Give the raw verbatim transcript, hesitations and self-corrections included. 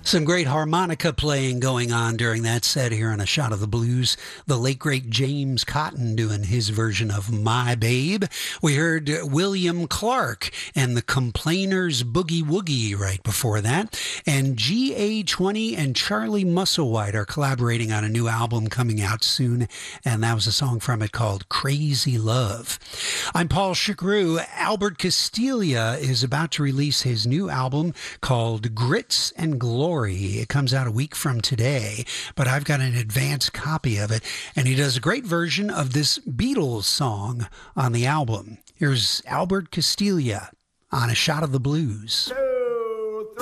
Some great harmonica playing going on during that set here on A Shot of the Blues. The late, great James Cotton doing his version of My Babe. We heard William Clark and the Complainers Boogie Woogie right before that. And G A twenty and Charlie Musselwhite are collaborating on a new album coming out soon. And that was a song from it called Crazy Love. I'm Paul Chakru. Albert Castiglia is about to release his new album called Grits and Glory. It comes out a week from today, but I've got an advance copy of it, and he does a great version of this Beatles song on the album. Here's Albert Castiglia on A Shot of the Blues.